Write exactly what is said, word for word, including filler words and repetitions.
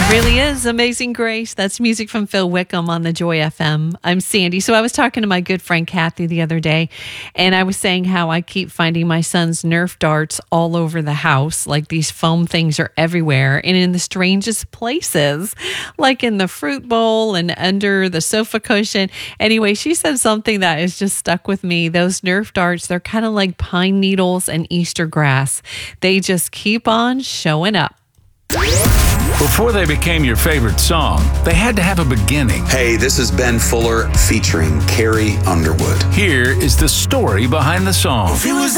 Really is Amazing Grace. That's music from Phil Wickham on the Joy F M. I'm Sandy. So I was talking to my good friend Kathy the other day, and I was saying how I keep finding my son's Nerf darts all over the house. Like these foam things are everywhere and in the strangest places, like in the fruit bowl and under the sofa cushion. Anyway, she said something that has just stuck with me. Those Nerf darts, they're kind of like pine needles and Easter grass. They just keep on showing up. Before they became your favorite song, they had to have a beginning. Hey, this is Ben Fuller featuring Carrie Underwood. Here is the story behind the song.